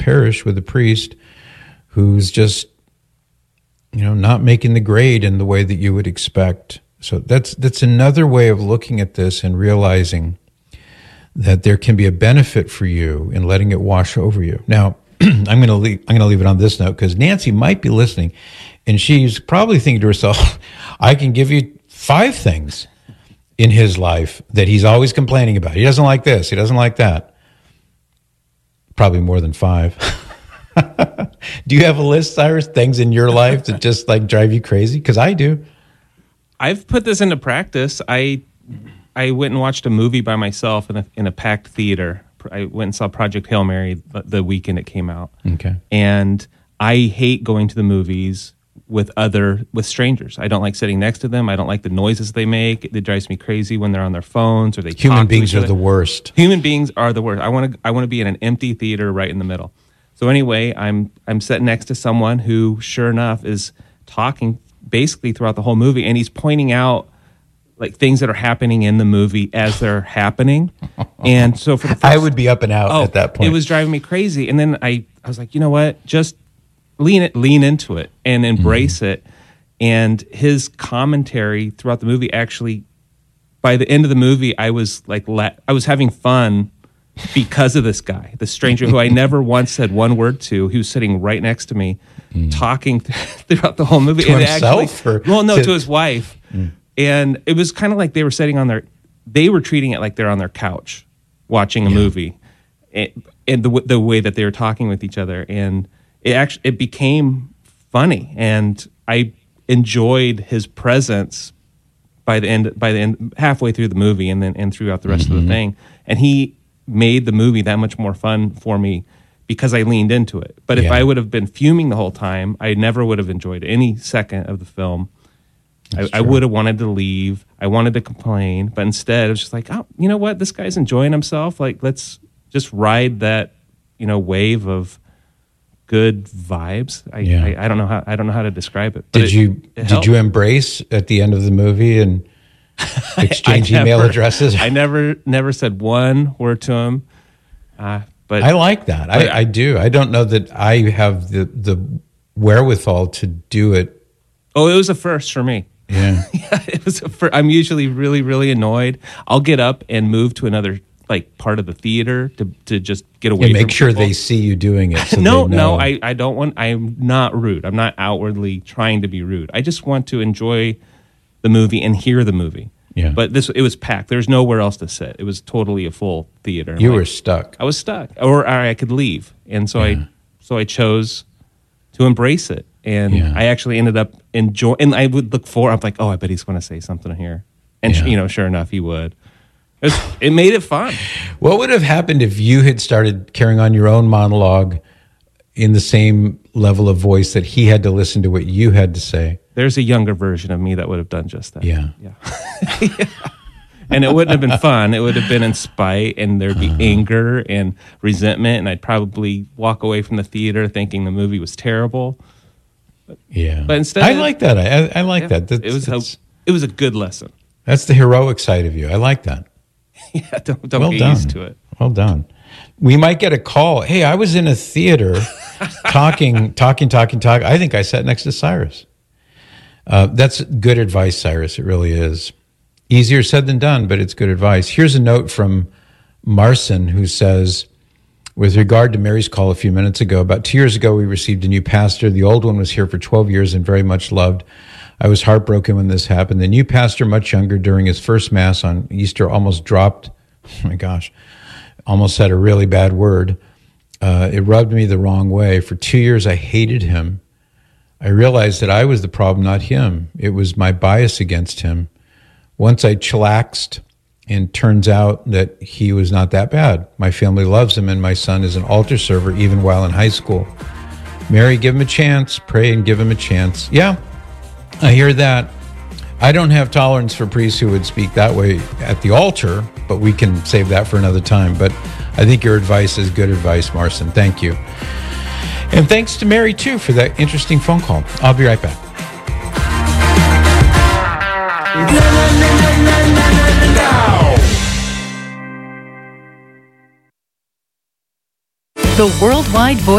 parish with a priest who's just, not making the grade in the way that you would expect. So that's another way of looking at this and realizing that there can be a benefit for you in letting it wash over you. Now, I'm going to leave it on this note because Nancy might be listening, and she's probably thinking to herself, I can give you 5 things in his life that he's always complaining about. He doesn't like this. He doesn't like that. Probably more than 5. Do you have a list, Cyrus? Things in your life that just drive you crazy? Because I do. I've put this into practice. I went and watched a movie by myself in a packed theater. I went and saw Project Hail Mary the weekend it came out. Okay. And I hate going to the movies with strangers. I don't like sitting next to them. I don't like the noises they make. It drives me crazy when they're on their phones or they talk to each other. Human beings are the worst. Human beings are the worst. I want to be in an empty theater right in the middle. So anyway, I'm sitting next to someone who, sure enough, is talking basically throughout the whole movie, and he's pointing out things that are happening in the movie as they're happening. And so for the first, I would be up and out at that point. It was driving me crazy. And then I was like, you know what? Just lean into it and embrace it. And his commentary throughout the movie, actually, by the end of the movie, I was I was having fun because of this guy, the stranger who I never once said one word to. He was sitting right next to me, talking throughout the whole movie. To himself? To his wife. And it was kind of like they were they were treating it like they're on their couch watching a movie, and the way that they were talking with each other. And it became funny, and I enjoyed his presence by the end, halfway through the movie, and throughout the rest of the thing. And he made the movie that much more fun for me because I leaned into it. But if I would have been fuming the whole time, I never would have enjoyed any second of the film. I would have wanted to leave. I wanted to complain, but instead I was just like, oh, you know what? This guy's enjoying himself. Let's just ride that, wave of good vibes. I don't know how to describe it. But did you embrace at the end of the movie and exchange email addresses? I never said one word to him. But I like that. I do. I don't know that I have the wherewithal to do it. Oh, it was a first for me. Yeah. It was a first. I'm usually really, really annoyed. I'll get up and move to another part of the theater to just get away. And make from sure people. They see you doing it. So No, I don't want. I'm not rude. I'm not outwardly trying to be rude. I just want to enjoy the movie and hear the movie. Yeah. But it was packed. There's nowhere else to sit. It was totally a full theater. You were stuck. I was stuck, or I could leave, and so I chose to embrace it. And I actually ended up enjoying. And I would look forward. I'm like, oh, I bet he's going to say something here. And sure enough, he would. It made it fun. What would have happened if you had started carrying on your own monologue in the same level of voice that he had to listen to what you had to say? There's a younger version of me that would have done just that. Yeah. And it wouldn't have been fun. It would have been in spite, and there'd be anger and resentment, and I'd probably walk away from the theater thinking the movie was terrible. But instead, I like that. I like that. It was a good lesson. That's the heroic side of you. I like that. Don't well get done. used to it. Well done. We might get a call. Hey, I was in a theater talking. I think I sat next to Cyrus. That's good advice, Cyrus. It really is. Easier said than done, but it's good advice. Here's a note from Marcin, who says, with regard to Mary's call a few minutes ago, about 2 years ago, we received a new pastor. The old one was here for 12 years and very much loved. I was heartbroken when this happened. The new pastor, much younger, during his first Mass on Easter, almost dropped, almost said a really bad word. It rubbed me the wrong way. For 2 years, I hated him. I realized that I was the problem, not him. It was my bias against him. Once I chillaxed, and turns out that he was not that bad. My family loves him, and my son is an altar server even while in high school. Mary, give him a chance. Pray and give him a chance. Yeah, I hear that. I don't have tolerance for priests who would speak that way at the altar, but we can save that for another time. But I think your advice is good advice, Marcin. Thank you. And thanks to Mary, too, for that interesting phone call. I'll be right back. The Worldwide Voice